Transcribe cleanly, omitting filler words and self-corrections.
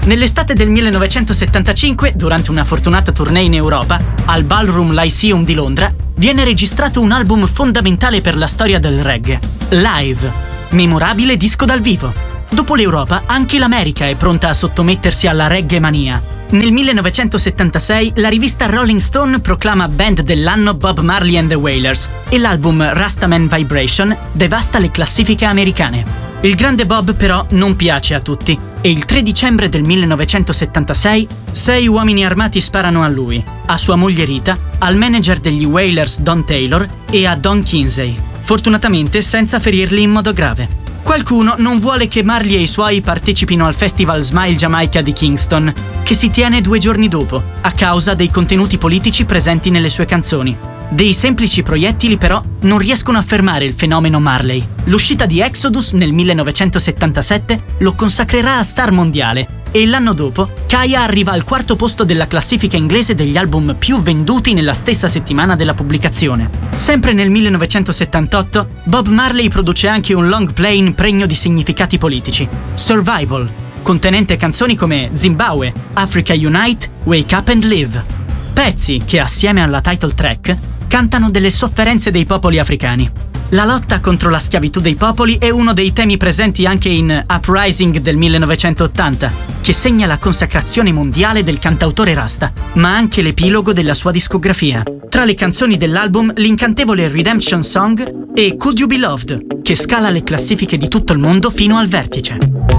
Nell'estate del 1975, durante una fortunata tournée in Europa, al Ballroom Lyceum di Londra, viene registrato un album fondamentale per la storia del reggae, Live, memorabile disco dal vivo. Dopo l'Europa, anche l'America è pronta a sottomettersi alla reggae mania. Nel 1976 la rivista Rolling Stone proclama band dell'anno Bob Marley and the Wailers e l'album Rastaman Vibration devasta le classifiche americane. Il grande Bob però non piace a tutti e il 3 dicembre del 1976 6 uomini armati sparano a lui, a sua moglie Rita, al manager degli Wailers Don Taylor e a Don Kinsey, fortunatamente senza ferirli in modo grave. Qualcuno non vuole che Marley e i suoi partecipino al festival Smile Jamaica di Kingston, che si tiene 2 giorni dopo, a causa dei contenuti politici presenti nelle sue canzoni. Dei semplici proiettili però non riescono a fermare il fenomeno Marley. L'uscita di Exodus nel 1977 lo consacrerà a star mondiale e l'anno dopo Kaya arriva al 4° posto della classifica inglese degli album più venduti nella stessa settimana della pubblicazione. Sempre nel 1978 Bob Marley produce anche un long play pregno di significati politici, Survival, contenente canzoni come Zimbabwe, Africa Unite, Wake Up and Live. Pezzi che assieme alla title track cantano delle sofferenze dei popoli africani. La lotta contro la schiavitù dei popoli è uno dei temi presenti anche in Uprising del 1980, che segna la consacrazione mondiale del cantautore Rasta, ma anche l'epilogo della sua discografia. Tra le canzoni dell'album, l'incantevole Redemption Song e Could You Be Loved, che scala le classifiche di tutto il mondo fino al vertice.